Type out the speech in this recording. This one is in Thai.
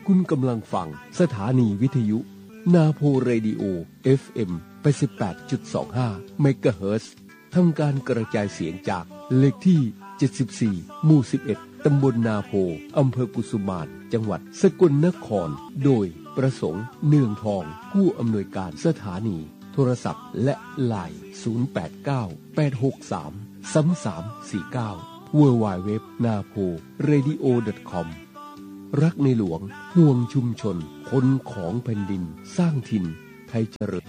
คุณกำลังฟังสถานีวิทยุนาโพเรดิโอ FM 88.25 เมกะเฮิรตซ์ทำการกระจายเสียงจากเลขที่74หมู่11ตำบลนาโพอำเภอกุสุมานจังหวัดสกลนครโดยประสงค์เนืองทองผู้อำนวยการสถานีโทรศัพท์และไลน์0898633349 www.naporadio.com รักในหลวงห่วงชุมชนคนของแผ่นดินสร้างถิ่นไทยเจริญ